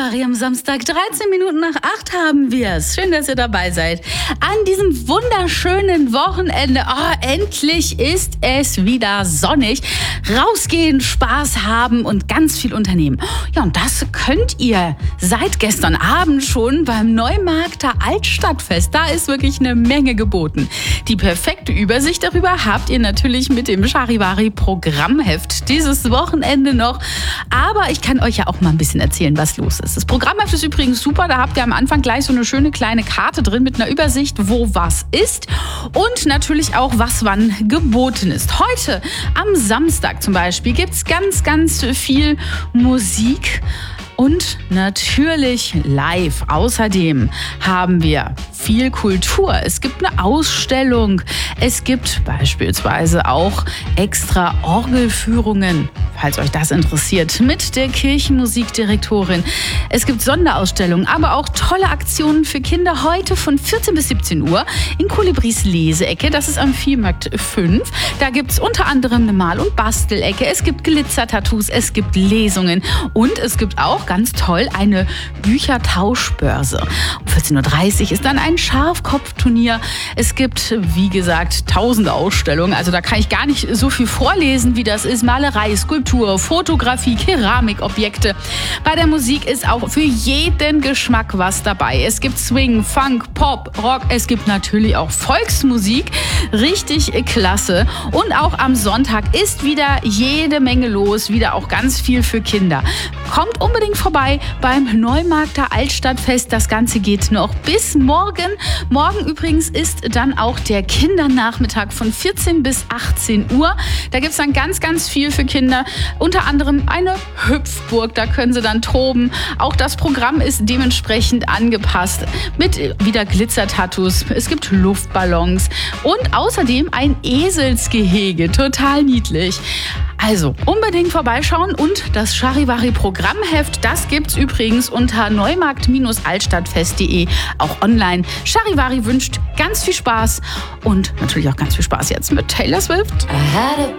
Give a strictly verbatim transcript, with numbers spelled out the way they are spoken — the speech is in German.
Charivari am Samstag, dreizehn Minuten nach acht haben wir es. Schön, dass ihr dabei seid. An diesem wunderschönen Wochenende, oh, endlich ist es wieder sonnig. Rausgehen, Spaß haben und ganz viel unternehmen. Ja, und das könnt ihr seit gestern Abend schon beim Neumarkter Altstadtfest. Da ist wirklich eine Menge geboten. Die perfekte Übersicht darüber habt ihr natürlich mit dem Charivari Programmheft dieses Wochenende noch. Aber ich kann euch ja auch mal ein bisschen erzählen, was los ist. Das Programmheft ist übrigens super. Da habt ihr am Anfang gleich so eine schöne kleine Karte drin mit einer Übersicht, wo was ist und natürlich auch, was wann geboten ist. Heute am Samstag zum Beispiel gibt es ganz, ganz viel Musik. Und natürlich live. Außerdem haben wir viel Kultur. Es gibt eine Ausstellung. Es gibt beispielsweise auch extra Orgelführungen, falls euch das interessiert, mit der Kirchenmusikdirektorin. Es gibt Sonderausstellungen, aber auch tolle Aktionen für Kinder heute von vierzehn bis siebzehn Uhr in Kolibris Leseecke. Das ist am Viehmarkt fünf. Da gibt es unter anderem eine Mal- und Bastelecke. Es gibt Glitzer-Tattoos, es gibt Lesungen und es gibt auch ganz toll eine Büchertauschbörse. Um vierzehn Uhr dreißig ist dann ein Schafkopfturnier. Es gibt, wie gesagt, tausend Ausstellungen. Also da kann ich gar nicht so viel vorlesen, wie das ist. Malerei, Skulptur, Fotografie, Keramikobjekte. Bei der Musik ist auch für jeden Geschmack was dabei. Es gibt Swing, Funk, Pop, Rock. Es gibt natürlich auch Volksmusik. Richtig klasse. Und auch am Sonntag ist wieder jede Menge los. Wieder auch ganz viel für Kinder. Kommt unbedingt vorbei beim Neumarkter Altstadtfest. Das Ganze geht noch bis morgen. Morgen übrigens ist dann auch der Kindernachmittag von vierzehn bis achtzehn Uhr. Da gibt es dann ganz, ganz viel für Kinder. Unter anderem eine Hüpfburg, da können sie dann toben. Auch das Programm ist dementsprechend angepasst mit wieder Glitzer-Tattoos. Es gibt Luftballons und außerdem ein Eselsgehege. Total niedlich. Also unbedingt vorbeischauen und das Charivari Programmheft, das gibt's übrigens unter neumarkt altstadtfest punkt de, auch online. Charivari wünscht ganz viel Spaß und natürlich auch ganz viel Spaß jetzt mit Taylor Swift.